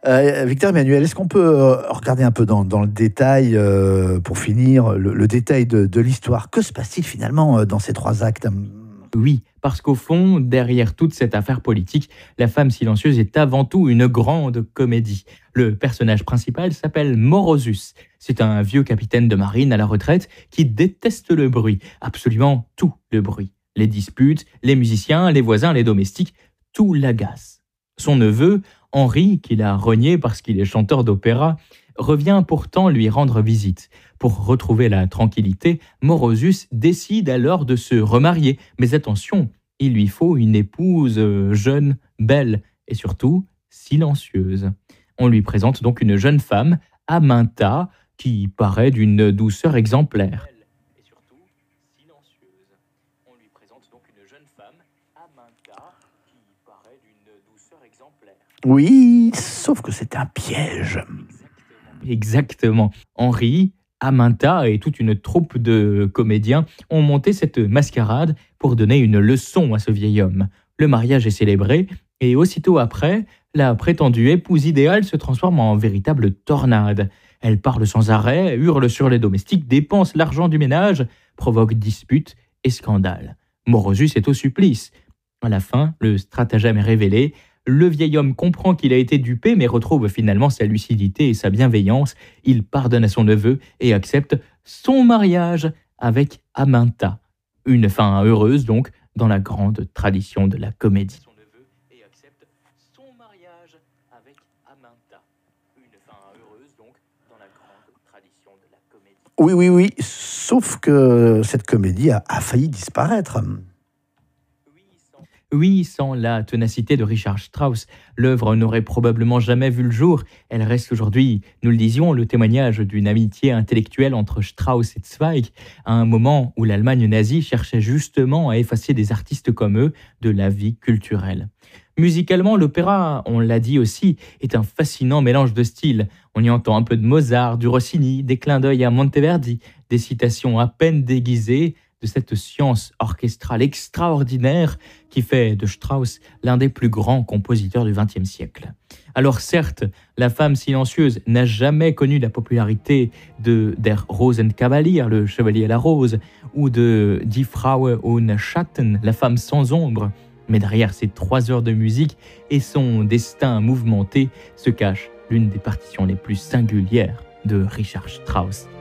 Victor Emmanuel, est-ce qu'on peut regarder un peu dans le détail, pour finir, le détail de l'histoire? Que se passe-t-il finalement dans ces trois actes? Oui, parce qu'au fond, derrière toute cette affaire politique, La femme silencieuse est avant tout une grande comédie. Le personnage principal s'appelle Morosus. C'est un vieux capitaine de marine à la retraite qui déteste le bruit, absolument tout le bruit. Les disputes, les musiciens, les voisins, les domestiques, tout l'agace. Son neveu, Henri, qu'il a renié parce qu'il est chanteur d'opéra, revient pourtant lui rendre visite. Pour retrouver la tranquillité, Morosus décide alors de se remarier. Mais attention, il lui faut une épouse jeune, belle et surtout silencieuse. On lui présente donc une jeune femme, Aminta, qui paraît d'une douceur exemplaire. Et surtout silencieuse. On lui présente donc une jeune femme, Aminta, qui paraît d'une douceur exemplaire. Oui, sauf que c'est un piège. Exactement. Henri, Aminta et toute une troupe de comédiens ont monté cette mascarade pour donner une leçon à ce vieil homme. Le mariage est célébré et aussitôt après, la prétendue épouse idéale se transforme en véritable tornade. Elle parle sans arrêt, hurle sur les domestiques, dépense l'argent du ménage, provoque disputes et scandales. Morosus est au supplice. À la fin, le stratagème est révélé. Le vieil homme comprend qu'il a été dupé, mais retrouve finalement sa lucidité et sa bienveillance. Il pardonne à son neveu et accepte son mariage avec Aminta. Une fin heureuse donc, dans la grande tradition de la comédie. Son neveu et accepte son mariage avec Aminta. Une fin heureuse donc, dans la grande tradition de la comédie. Oui, sauf que cette comédie a failli disparaître. Oui, sans la ténacité de Richard Strauss, l'œuvre n'aurait probablement jamais vu le jour. Elle reste aujourd'hui, nous le disions, le témoignage d'une amitié intellectuelle entre Strauss et Zweig, à un moment où l'Allemagne nazie cherchait justement à effacer des artistes comme eux de la vie culturelle. Musicalement, l'opéra, on l'a dit aussi, est un fascinant mélange de styles. On y entend un peu de Mozart, du Rossini, des clins d'œil à Monteverdi, des citations à peine déguisées de cette science orchestrale extraordinaire qui fait de Strauss l'un des plus grands compositeurs du XXe siècle. Alors certes, La femme silencieuse n'a jamais connu la popularité de Der Rosenkavalier, le chevalier à la rose, ou de Die Frau ohne Schatten, la femme sans ombre. Mais derrière ces 3 heures de musique et son destin mouvementé se cache l'une des partitions les plus singulières de Richard Strauss.